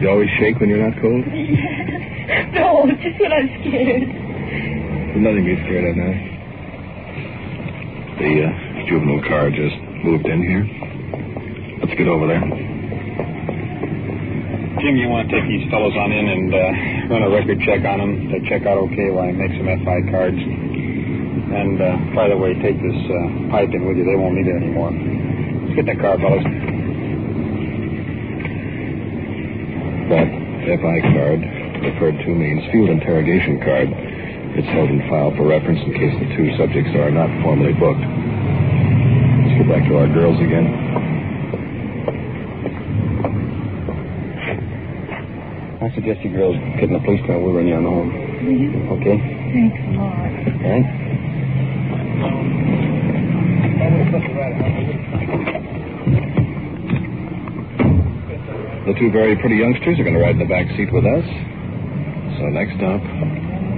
you always shake when you're not cold? No, just when I'm scared. There's nothing to be scared of now. The juvenile car just moved in here. Let's get over there. Jim, you want to take these fellows on in and run a record check on them. They check out okay while I make some FI cards. And, by the way, take this pipe in with you. They won't need it anymore. Let's get in the car, fellas. That FI card, referred to, means field interrogation card. It's held in file for reference in case the two subjects are not formally booked. Let's get back to our girls again. I suggest you girls get in the police car. We'll run you on home. Mm-hmm. Okay? Thanks a lot. All right. The two very pretty youngsters are going to ride in the back seat with us. So next up,